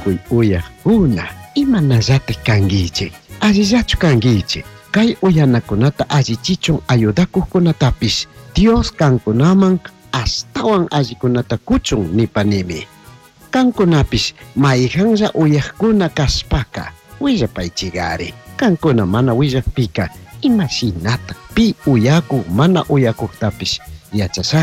tukuy uyaqkuna imanallati kankichik, allillachu kankichik. Kay uyanakunata allichichun ayudakuqkunatapish Dios kankunaman astawan allikunata kuchun nipanimi. Kankunapish mayqanlla uyaqkuna kaspaka willapaychigari. Kankuna mana willaqpika imashinata pi uyaku mana uyakuqtapish yachasaq